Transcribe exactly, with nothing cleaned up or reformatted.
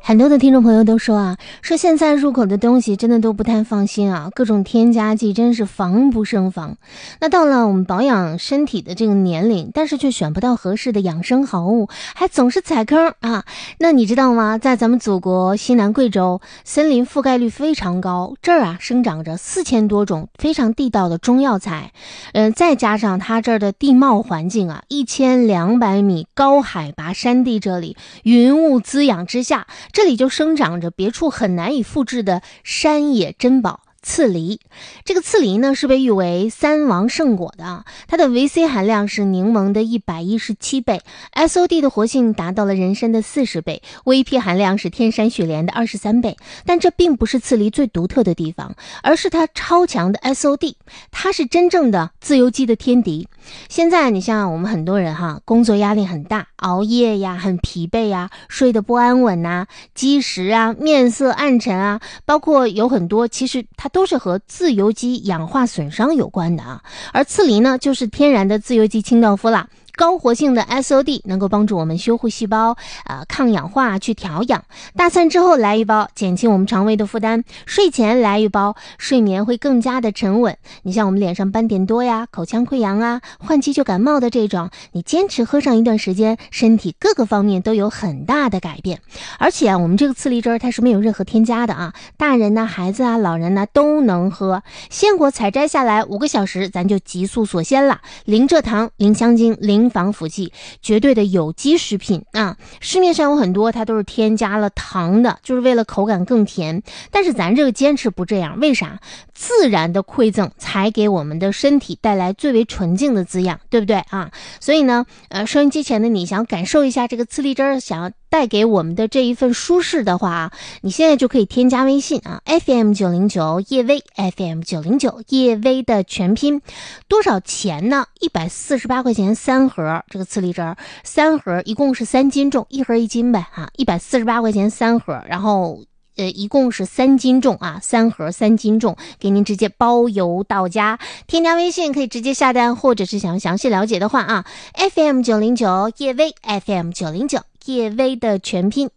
很多的听众朋友都说啊，说现在入口的东西真的都不太放心啊，各种添加剂真是防不胜防。那到了我们保养身体的这个年龄，但是却选不到合适的养生好物，还总是踩坑啊。那你知道吗？在咱们祖国西南贵州，森林覆盖率非常高，这儿啊生长着四千多种非常地道的中药材，嗯、呃，再加上它这儿的地貌环境啊，一千两百米高海拔山地，这里云雾滋养之下。这里就生长着别处很难以复制的山野珍宝刺梨。这个刺梨呢是被誉为三王圣果的，它的维 C 含量是柠檬的一百一十七倍， S O D 的活性达到了人参的四十倍， V P 含量是天山雪莲的二十三倍。但这并不是刺梨最独特的地方，而是它超强的 S O D， 它是真正的自由基的天敌。现在你像我们很多人哈，工作压力很大，熬夜呀，很疲惫呀，睡得不安稳呐，积食啊，面色暗沉啊，包括有很多其实它都是和自由基氧化损伤有关的啊。而刺梨呢，就是天然的自由基清道夫啦。高活性的 S O D 能够帮助我们修护细胞，呃，抗氧化，去调养。大餐之后来一包，减轻我们肠胃的负担；睡前来一包，睡眠会更加的沉稳。你像我们脸上斑点多呀，口腔溃疡啊，换季就感冒的这种，你坚持喝上一段时间，身体各个方面都有很大的改变。而且啊，我们这个刺梨汁儿它是没有任何添加的啊，大人呐、孩子啊、老人呐、都能喝。鲜果采摘下来五个小时，咱就急速锁鲜了，零蔗糖、零香精、零防腐剂，绝对的有机食品啊！市面上有很多它都是添加了糖的，就是为了口感更甜。但是咱这个坚持不这样，为啥？自然的馈赠才给我们的身体带来最为纯净的滋养，对不对啊？所以呢，呃，收音机前的你想感受一下这个刺梨汁儿，想要带给我们的这一份舒适的话啊，你现在就可以添加微信啊 ，F M 九零九叶薇 ，F M 九零九叶薇的全拼，多少钱呢？一百四十八块钱三盒，这个刺梨汁儿三盒一共是三斤重，一盒一斤呗啊，一百四十八块钱三盒，然后。呃，一共是三斤重啊，三盒三斤重，给您直接包邮到家。添加微信可以直接下单，或者是想详细了解的话啊 ，F M 九零九叶薇 ，F M 九零九叶薇的全拼